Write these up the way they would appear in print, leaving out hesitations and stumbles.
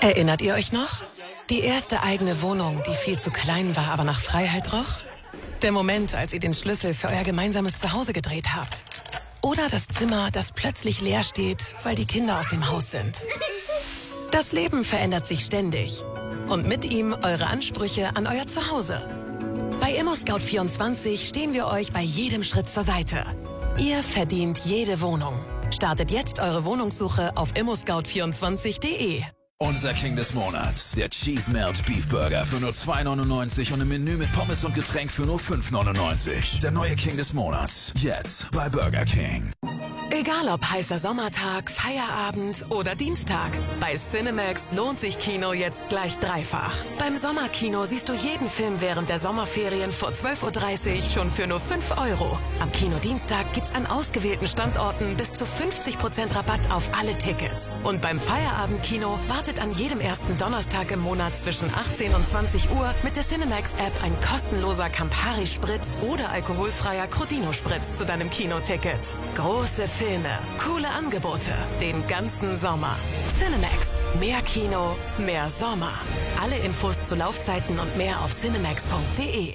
Erinnert ihr euch noch? Die erste eigene Wohnung, die viel zu klein war, aber nach Freiheit roch? Der Moment, als ihr den Schlüssel für euer gemeinsames Zuhause gedreht habt? Oder das Zimmer, das plötzlich leer steht, weil die Kinder aus dem Haus sind? Das Leben verändert sich ständig. Und mit ihm eure Ansprüche an euer Zuhause. Bei ImmoScout24 stehen wir euch bei jedem Schritt zur Seite. Ihr verdient jede Wohnung. Startet jetzt eure Wohnungssuche auf immoscout24.de. Unser King des Monats, der Cheese Melt Beef Burger für nur $2,99 und im Menü mit Pommes und Getränk für nur $5,99. Der neue King des Monats, jetzt bei Burger King. Egal ob heißer Sommertag, Feierabend oder Dienstag, bei Cinemax lohnt sich Kino jetzt gleich dreifach. Beim Sommerkino siehst du jeden Film während der Sommerferien vor 12:30 Uhr schon für nur €5. Am Kinodienstag gibt's an ausgewählten Standorten bis zu 50% Rabatt auf alle Tickets. Und beim Feierabendkino wartet an jedem ersten Donnerstag im Monat zwischen 18 und 20 Uhr mit der Cinemax-App ein kostenloser Campari-Spritz oder alkoholfreier Crodino-Spritz zu deinem Kinoticket. Große Filme, coole Angebote, den ganzen Sommer. Cinemax. Mehr Kino, mehr Sommer. Alle Infos zu Laufzeiten und mehr auf cinemax.de.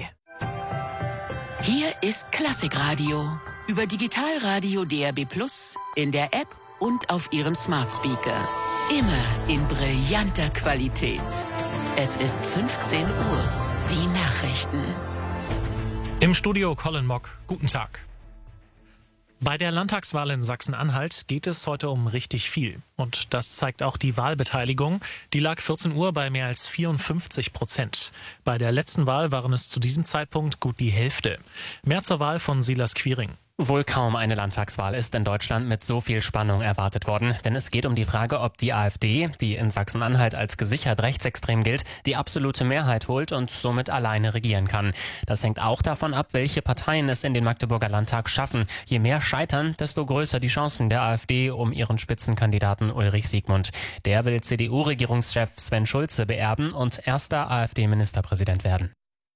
Hier ist Klassikradio. Über Digitalradio DAB+, in der App und auf Ihrem Smart Speaker. Immer in brillanter Qualität. Es ist 15 Uhr. Die Nachrichten. Im Studio Colin Mock. Guten Tag. Bei der Landtagswahl in Sachsen-Anhalt geht es heute um richtig viel. Und das zeigt auch die Wahlbeteiligung. Die lag 14 Uhr bei mehr als 54%. Bei der letzten Wahl waren es zu diesem Zeitpunkt gut die Hälfte. Mehr zur Wahl von Silas Quiring. Wohl kaum eine Landtagswahl ist in Deutschland mit so viel Spannung erwartet worden, denn es geht um die Frage, ob die AfD, die in Sachsen-Anhalt als gesichert rechtsextrem gilt, die absolute Mehrheit holt und somit alleine regieren kann. Das hängt auch davon ab, welche Parteien es in den Magdeburger Landtag schaffen. Je mehr scheitern, desto größer die Chancen der AfD um ihren Spitzenkandidaten Ulrich Siegmund. Der will CDU-Regierungschef Sven Schulze beerben und erster AfD-Ministerpräsident werden.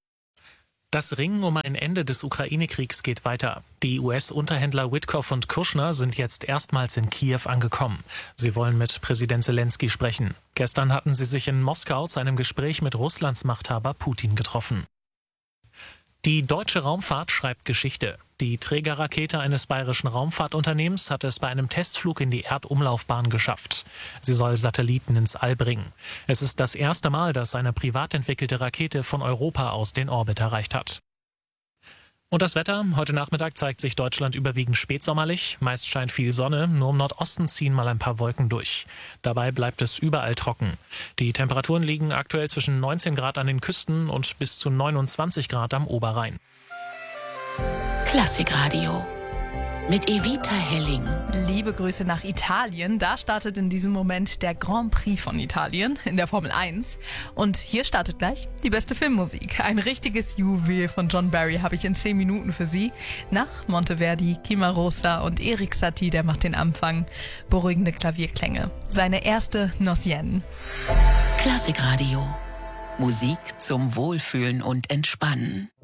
Das Ringen um ein Ende des Ukraine-Kriegs geht weiter. Die US-Unterhändler Witkoff und Kushner sind jetzt erstmals in Kiew angekommen. Sie wollen mit Präsident Zelensky sprechen. Gestern hatten sie sich in Moskau zu einem Gespräch mit Russlands Machthaber Putin getroffen. Die deutsche Raumfahrt schreibt Geschichte. Die Trägerrakete eines bayerischen Raumfahrtunternehmens hat es bei einem Testflug in die Erdumlaufbahn geschafft. Sie soll Satelliten ins All bringen. Es ist das erste Mal, dass eine privat entwickelte Rakete von Europa aus den Orbit erreicht hat. Und das Wetter? Heute Nachmittag zeigt sich Deutschland überwiegend spätsommerlich. Meist scheint viel Sonne, nur im Nordosten ziehen mal ein paar Wolken durch. Dabei bleibt es überall trocken. Die Temperaturen liegen aktuell zwischen 19 Grad an den Küsten und bis zu 29 Grad am Oberrhein. Klassikradio mit Evita Helling. Liebe Grüße nach Italien. Da startet in diesem Moment der Grand Prix von Italien in der Formel 1. Und hier startet gleich die beste Filmmusik. Ein richtiges Juwel von John Barry habe ich in 10 Minuten für Sie. Nach Monteverdi, Cimarosa und Erik Satie, der macht den Anfang. Beruhigende Klavierklänge. Seine erste Nocien. Klassikradio. Musik zum Wohlfühlen und Entspannen.